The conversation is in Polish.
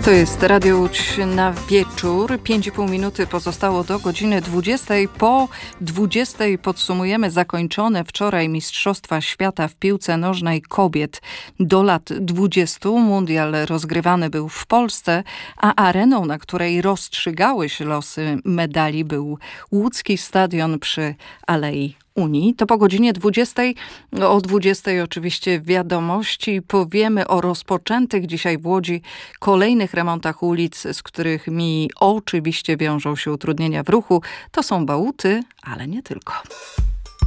To jest Radio Łódź na wieczór. 5,5 minuty pozostało do godziny 20. Po 20 podsumujemy zakończone wczoraj Mistrzostwa Świata w piłce nożnej kobiet do lat 20. Mundial rozgrywany był w Polsce, a areną, na której rozstrzygały się losy medali, był łódzki stadion przy Alei Unii. To po godzinie 20. O 20 oczywiście wiadomości. Powiemy o rozpoczętych dzisiaj w Łodzi kolejnych remontach ulic, z którymi oczywiście wiążą się utrudnienia w ruchu. To są Bałuty, ale nie tylko.